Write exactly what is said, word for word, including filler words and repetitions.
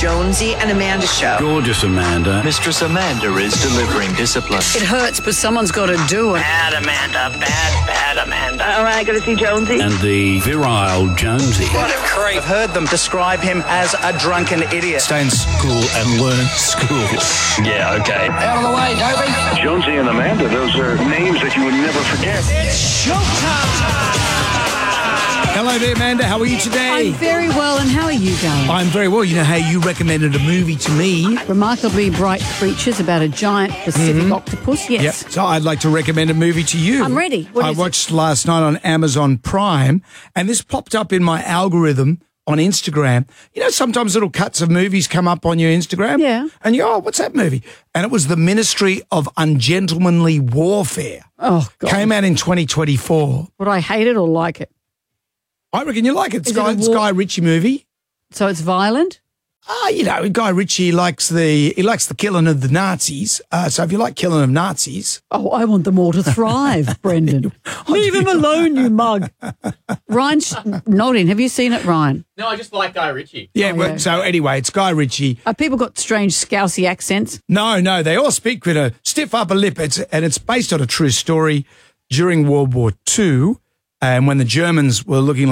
Jonesy and Amanda Show. Gorgeous Amanda. Mistress Amanda is delivering discipline. It hurts, but someone's got to do it. Bad Amanda, bad, bad Amanda. All right, I got to see Jonesy. And the virile Jonesy. What a creep. I've heard them describe him as a drunken idiot. Stay in school and learn school. Yeah, okay. Out of the way, Toby. Jonesy and Amanda, those are names that you would never forget. It's showtime. Hello there, Amanda. How are you today? I'm very well, and how are you going? I'm very well. You know how you recommended a movie to me. Remarkably Bright Creatures about a giant Pacific mm-hmm. octopus, yes. Yep. So I'd like to recommend a movie to you. I'm ready. What I is watched it? last night on Amazon Prime, and this popped up in my algorithm on Instagram. You know, sometimes little cuts of movies come up on your Instagram. Yeah. And you go, oh, what's that movie? And it was The Ministry of Ungentlemanly Warfare. Oh, God. Came out in twenty twenty-four. Would I hate it or like it? I reckon you like it. It's Is it Guy, a it's war- Guy Ritchie movie. So it's violent? Ah, you know, Guy Ritchie likes the he likes the killing of the Nazis. Uh, so if you like killing of Nazis, Oh, I want them all to thrive, Brendan. Leave him alone, you mug. Ryan's nodding. Have you seen it, Ryan? No, I just like Guy Ritchie. yeah. Oh, well, yeah. So anyway, it's Guy Ritchie. Have people got strange Scousey accents? No, no, they all speak with a stiff upper lip. It's and it's based on a true story during World War Two, and when the Germans were looking like